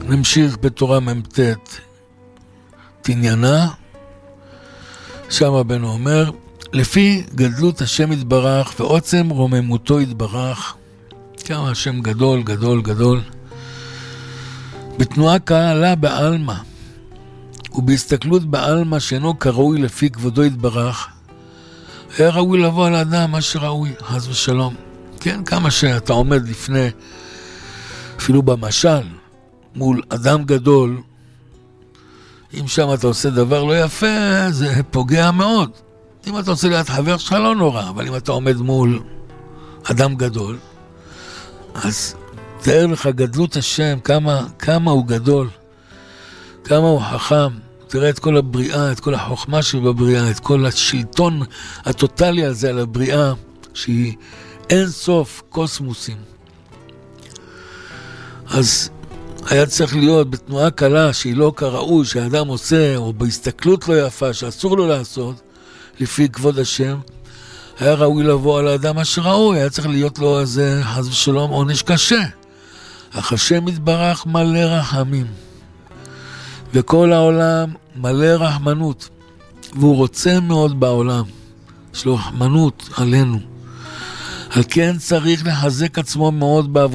נמשיך בתורה מ"ט תניינה, שם רבנו אומר, לפי גדלות השם יתברך ועוצם רוממותו יתברך, כמה השם גדול, גדול, גדול, בתנועה קלה בעלמא, ובהסתכלות בעלמא שאינו כראוי לפי כבודו יתברך, היה ראוי לבוא על האדם מה שראוי, חס ושלום. כן, כמה שאתה עומד לפני, אפילו במשל, מול אדם גדול, אם שם אתה עושה דבר לא יפה, זה פוגע מאוד. אם אתה עושה ליד חבר שלך לא נורא, אבל אם אתה עומד מול אדם גדול, אז תאר לך גדלות השם, כמה הוא גדול, כמה הוא חכם. תראה את כל הבריאה, את כל החוכמה שבבריאה, את כל השלטון הטוטלי הזה על הבריאה, שהיא אין סוף קוסמוסים. אז היה צריך להיות בתנועה קלה שהיא לא כראוי, שהאדם עושה, או בהסתכלות לא יפה, שאסור לו לעשות, לפי כבוד השם, היה ראוי לבוא על האדם אשר ראוי, היה צריך להיות לו איזה חס ושלום עונש קשה. אך השם יתברך מלא רחמים, וכל העולם מלא רחמנות, והוא רוצה מאוד בעולם, יש לו רחמנות עלינו. על כן צריך לחזק עצמו מאוד בעבודה,